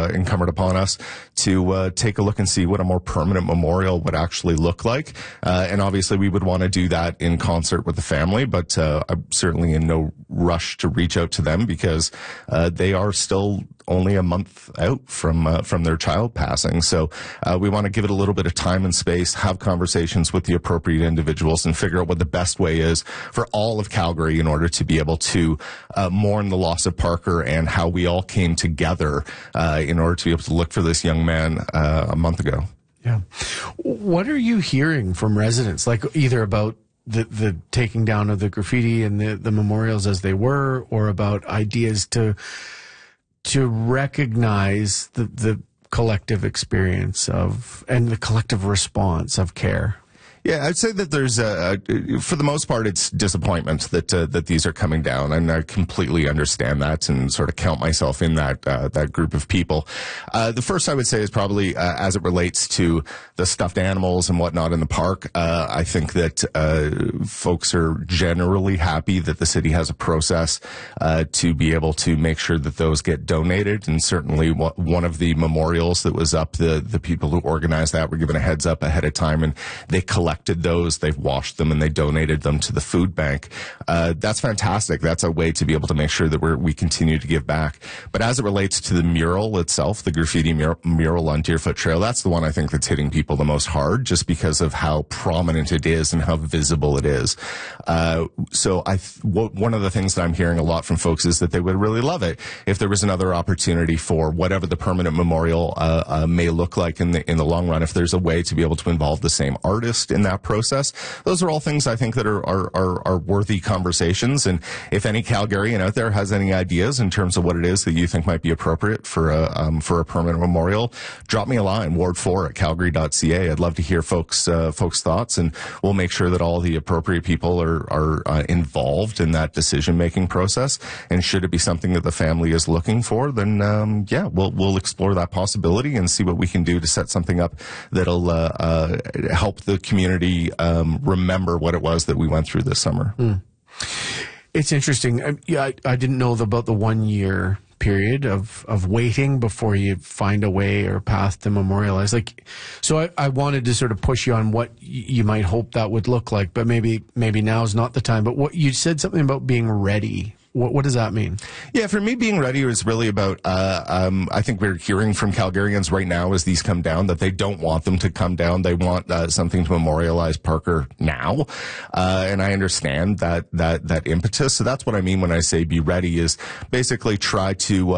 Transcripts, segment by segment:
incumbent upon us to take a look and see what a more permanent memorial would actually look like. And obviously we would want to do that in concert with the family, but I'm certainly in no rush to reach out to them because they are still only a month out from their child passing. So we want to give it a little bit of time and space, have conversations with the appropriate individuals, and figure out what the best way is for all of Calgary in order to be able to mourn the loss of Parker and how we all came together in order to be able to look for this young man a month ago. Yeah. What are you hearing from residents, like either about the taking down of the graffiti and the memorials as they were, or about ideas to recognize the collective experience of and the collective response of care? Yeah, I'd say that there's for the most part, it's disappointment that these are coming down, and I completely understand that and sort of count myself in that group of people. The first I would say is probably as it relates to the stuffed animals and whatnot in the park. I think that folks are generally happy that the city has a process to be able to make sure that those get donated, and certainly one of the memorials that was up, the people who organized that were given a heads up ahead of time, and they collected those, they've washed them, and they donated them to the food bank. That's fantastic. That's a way to be able to make sure that we continue to give back. But as it relates to the mural itself, the graffiti mural on Deerfoot Trail, that's the one I think that's hitting people the most hard, just because of how prominent it is and how visible it is. So one of the things that I'm hearing a lot from folks is that they would really love it if there was another opportunity for whatever the permanent memorial may look like in the long run, if there's a way to be able to involve the same artist in that process. Those are all things I think that are worthy conversations. And if any Calgarian out there has any ideas in terms of what it is that you think might be appropriate for a permanent memorial, drop me a line, ward4@calgary.ca. I'd love to hear folks' thoughts, and we'll make sure that all the appropriate people are involved in that decision-making process. And should it be something that the family is looking for, then we'll explore that possibility and see what we can do to set something up that'll help the community remember what it was that we went through this summer. It's interesting. I didn't know about the 1 year period of waiting before you find a way or path to memorialize. So I wanted to sort of push you on what you might hope that would look like, but maybe now is not the time. But what you said something about being ready. What does that mean? Yeah, for me, being ready is really about, I think we're hearing from Calgarians right now as these come down that they don't want them to come down. They want something to memorialize Parker now. And I understand that impetus. So that's what I mean when I say be ready, is basically try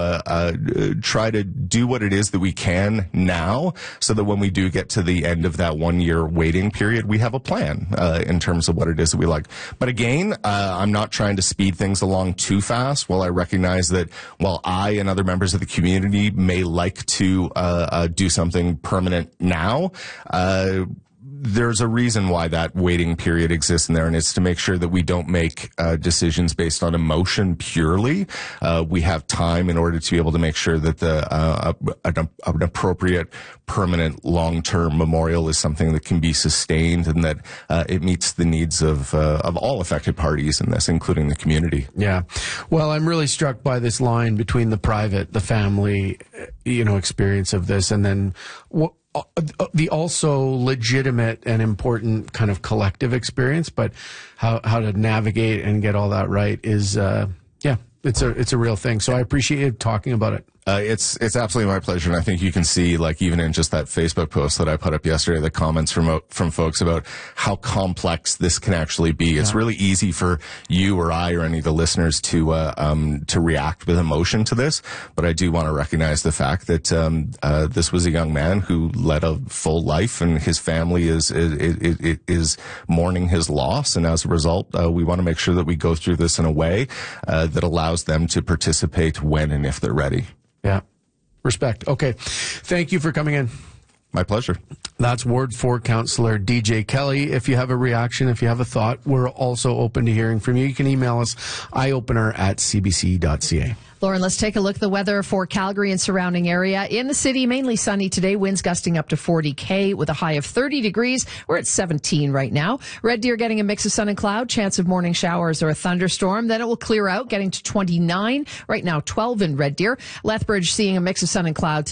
to do what it is that we can now, so that when we do get to the end of that 1 year waiting period, we have a plan in terms of what it is that we like. But again, I'm not trying to speed things along too fast. While I recognize that while I and other members of the community may like to do something permanent now, there's a reason why that waiting period exists in there, and it's to make sure that we don't make decisions based on emotion purely. We have time in order to be able to make sure that an appropriate, permanent, long-term memorial is something that can be sustained, and that it meets the needs of all affected parties in this, including the community. Yeah. Well, I'm really struck by this line between the private, the family, experience of this, and then the also legitimate and important kind of collective experience, but how to navigate and get all that right is, it's a real thing. So I appreciate you talking about it. It's absolutely my pleasure, and I think you can see, even in just that Facebook post that I put up yesterday, the comments from folks about how complex this can actually be. It's really easy for you or I or any of the listeners to react with emotion to this, but I do want to recognize the fact that this was a young man who led a full life, and his family is mourning his loss, and as a result, we want to make sure that we go through this in a way that allows them to participate when and if they're ready. Yeah. Respect. Okay. Thank you for coming in. My pleasure. That's Ward 4 Councillor DJ Kelly. If you have a reaction, if you have a thought, we're also open to hearing from you. You can email us, eyeopener@cbc.ca. Lauren, let's take a look at the weather for Calgary and surrounding area. In the city, mainly sunny today. Winds gusting up to 40 km with a high of 30 degrees. We're at 17 right now. Red Deer getting a mix of sun and cloud. Chance of morning showers or a thunderstorm. Then it will clear out, getting to 29. Right now, 12 in Red Deer. Lethbridge seeing a mix of sun and cloud.